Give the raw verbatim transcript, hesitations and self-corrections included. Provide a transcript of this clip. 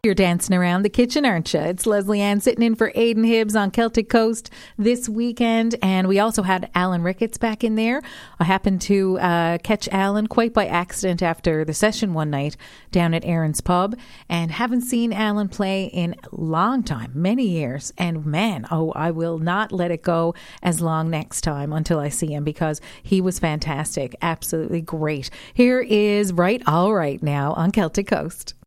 You're dancing around the kitchen, aren't you? It's Leslie Ann sitting in for Aidan Hibbs on Celtic Coast this weekend. And we also had Alan Ricketts back in there. I happened to uh, catch Alan quite by accident after the session one night down at Aaron's Pub, and haven't seen Alan play in a long time, many years. And man, oh, I will not let it go as long next time until I see him, because he was fantastic. Absolutely great. Here is Right All Right now on Celtic Coast.